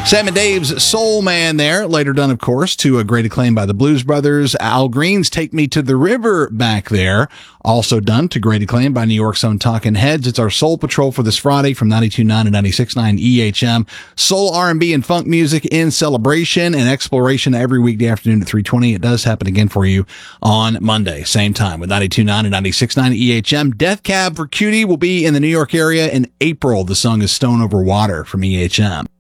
Sam and Dave's Soul Man there, later done, of course, to a great acclaim by the Blues Brothers. Al Green's Take Me to the River back there, also done to great acclaim by New York's own Talking Heads. It's our Soul Patrol for this Friday from 92.9 and 96.9 EHM. Soul, R&B, and funk music in celebration and exploration every weekday afternoon at 3:20. It does happen again for you on Monday, same time with 92.9 and 96.9 EHM. Death Cab for Cutie will be in the New York area in April. The song is Stone Over Water from EHM.